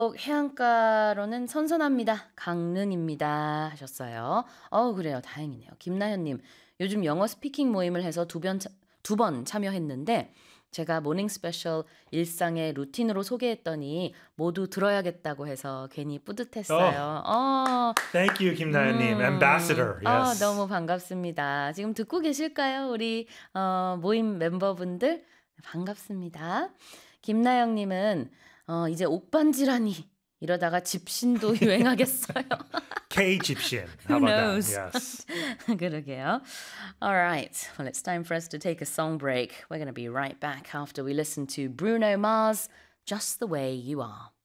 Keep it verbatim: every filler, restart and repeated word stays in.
해안가로는 선선합니다. 강릉입니다. 하셨어요. 어 그래요. 다행이네요. 김나현님, 요즘 영어 스피킹 모임을 해서 두 번, 두 번 참여했는데 제가 모닝 스페셜 일상의 루틴으로 소개했더니 모두 들어야겠다고 해서 괜히 Oh, 뿌듯했어요. 어, thank you, Kim Nayan-님. 음, Ambassador. 어, Yes. 너무 반갑습니다. 지금 듣고 계실까요? 우리 어, 모임 멤버분들 반갑습니다. 김나영님은 어, 이제 옥반지라니 이러다가 집신도 유행하겠어요. K-Egyptian. How Who about that? knows? Yes. 그러게요. All right. Well, it's time for us to take a song break. We're going to be right back after we listen to Bruno Mars, Just the Way You Are.